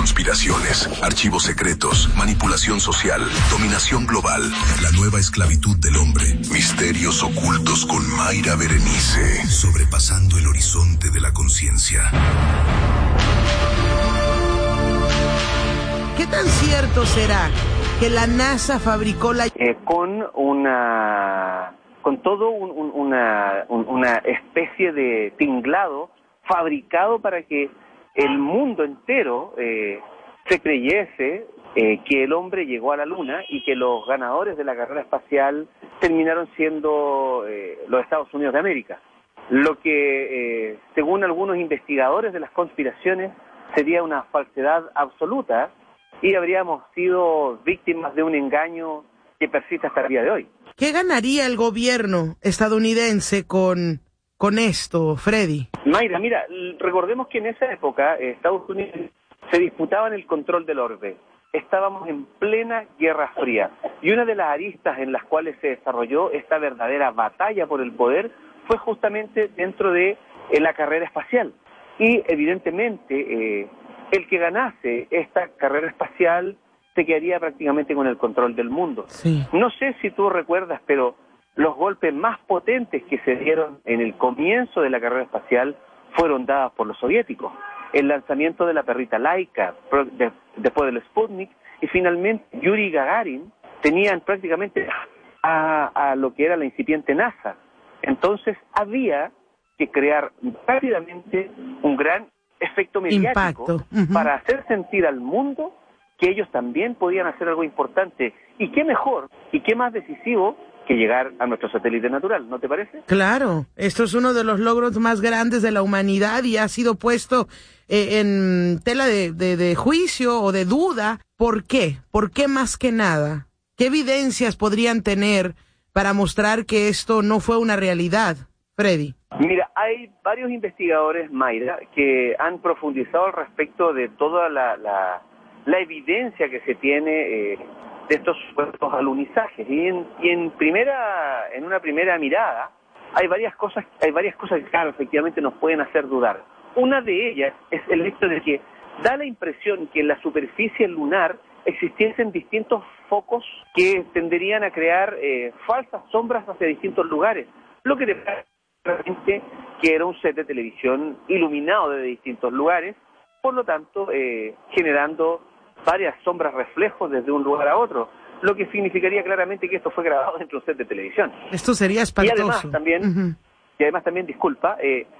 Conspiraciones, archivos secretos, manipulación social, dominación global, la nueva esclavitud del hombre, misterios ocultos con Mayra Berenice, sobrepasando el horizonte de la conciencia. ¿Qué tan cierto será que la NASA fabricó la... con todo una especie de tinglado fabricado para que el mundo entero se creyese que el hombre llegó a la Luna y que los ganadores de la carrera espacial terminaron siendo los Estados Unidos de América. Lo que, según algunos investigadores de las conspiraciones, sería una falsedad absoluta y habríamos sido víctimas de un engaño que persiste hasta el día de hoy. ¿Qué ganaría el gobierno estadounidense con esto, Freddy? Mayra, mira, recordemos que en esa época Estados Unidos se disputaban el control del orbe. Estábamos en plena Guerra Fría y una de las aristas en las cuales se desarrolló esta verdadera batalla por el poder fue justamente dentro de la carrera espacial. Y evidentemente el que ganase esta carrera espacial se quedaría prácticamente con el control del mundo. Sí. No sé si tú recuerdas, pero los golpes más potentes que se dieron en el comienzo de la carrera espacial fueron dados por los soviéticos. El lanzamiento de la perrita Laika, después del Sputnik, y finalmente Yuri Gagarin tenían prácticamente a lo que era la incipiente NASA. Entonces había que crear rápidamente un gran efecto mediático para hacer sentir al mundo que ellos también podían hacer algo importante. Y qué mejor, y qué más decisivo que llegar a nuestro satélite natural, ¿no te parece? Claro, esto es uno de los logros más grandes de la humanidad y ha sido puesto en tela de juicio o de duda. ¿Por qué? ¿Por qué más que nada? ¿Qué evidencias podrían tener para mostrar que esto no fue una realidad, Freddy? Mira, hay varios investigadores, Mayra, que han profundizado al respecto de toda la evidencia que se tiene de estos supuestos alunizajes. Y en una primera mirada hay varias cosas que, claro, efectivamente nos pueden hacer dudar. Una de ellas es el hecho de que da la impresión que en la superficie lunar existiesen distintos focos que tenderían a crear falsas sombras hacia distintos lugares, lo que realmente que era un set de televisión iluminado de distintos lugares, por lo tanto generando varias sombras reflejos desde un lugar a otro, lo que significaría claramente que esto fue grabado dentro de un set de televisión. Esto sería espantoso. Y además también, disculpa,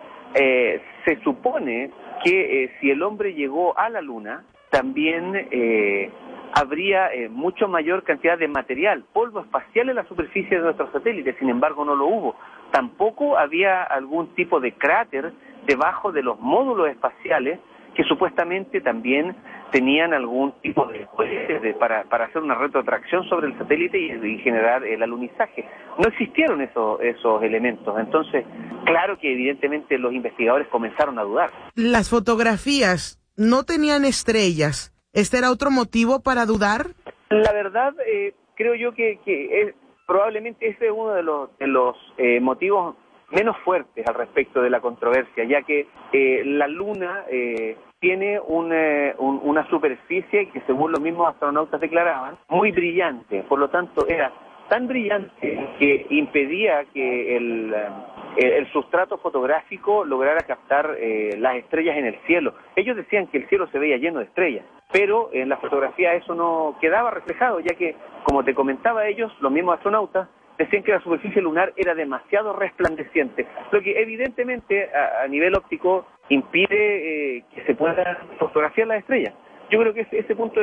se supone que si el hombre llegó a la Luna, también habría mucho mayor cantidad de material, polvo espacial en la superficie de nuestro satélite. Sin embargo, no lo hubo. Tampoco había algún tipo de cráter debajo de los módulos espaciales que supuestamente también tenían algún tipo de cohetes para hacer una retrotracción sobre el satélite y generar el alunizaje. No existieron esos elementos. Entonces, claro que evidentemente los investigadores comenzaron a dudar. Las fotografías no tenían estrellas. ¿Este era otro motivo para dudar? La verdad, creo yo que probablemente ese es uno de los motivos menos fuertes al respecto de la controversia, ya que la Luna tiene una superficie que, según los mismos astronautas declaraban, muy brillante. Por lo tanto, era tan brillante que impedía que el sustrato fotográfico lograra captar las estrellas en el cielo. Ellos decían que el cielo se veía lleno de estrellas, pero en la fotografía eso no quedaba reflejado, ya que, como te comentaba ellos, los mismos astronautas decían que la superficie lunar era demasiado resplandeciente, lo que evidentemente a nivel óptico impide que se pueda fotografiar las estrellas. Yo creo que ese punto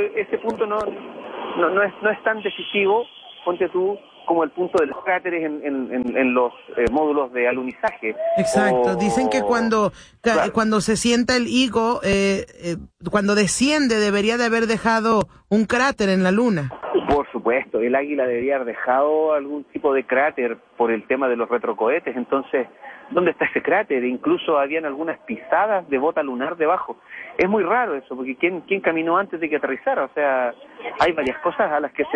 no es tan decisivo, ponte tú, como el punto de los cráteres en los módulos de alunizaje. Exacto, dicen que cuando se sienta el higo, cuando desciende debería de haber dejado un cráter en la Luna. Por supuesto, el Águila debería haber dejado algún tipo de cráter por el tema de los retrocohetes. Entonces, ¿dónde está ese cráter? Incluso habían algunas pisadas de bota lunar debajo. Es muy raro eso, porque ¿quién caminó antes de que aterrizara? O sea, hay varias cosas a las que se